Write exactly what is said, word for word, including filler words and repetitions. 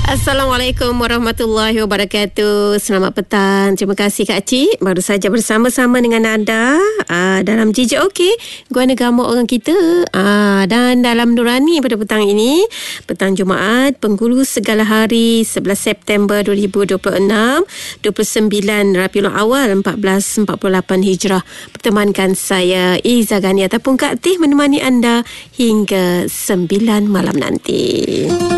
Assalamualaikum warahmatullahi wabarakatuh. Selamat petang. Terima kasih Kak Cik. Baru saja bersama-sama dengan anda aa, dalam J J OK, Guana Gamuk Orang Kita. Aa, dan dalam Nurani pada petang ini, petang Jumaat, Penghulu Segala Hari, sebelas September dua ribu dua puluh enam, dua puluh sembilan Rabiul Awal seribu empat ratus empat puluh lapan Hijrah. Pertemankan saya Iza Ghani ataupun Kak Tih menemani anda hingga sembilan malam nanti.